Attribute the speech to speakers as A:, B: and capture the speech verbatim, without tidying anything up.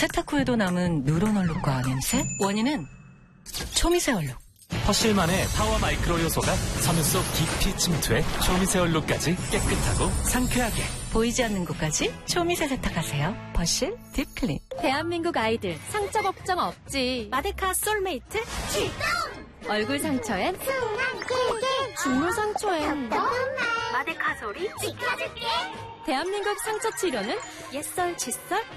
A: 세탁 후에도 남은 누런 얼룩과 냄새? 원인은 초미세 얼룩.
B: 퍼실만의 파워 마이크로 요소가 섬유 속 깊이 침투해 초미세 얼룩까지 깨끗하고 상쾌하게.
A: 보이지 않는 곳까지 초미세 세탁하세요. 퍼실 딥클린.
C: 대한민국 아이들 상처 걱정 없지.
A: 마데카 솔메이트
C: 출동! 얼굴 상처엔 중물 상처엔
A: 마데카 소리
C: 지켜줄게. 대한민국 상처 치료는 옛설 칫솔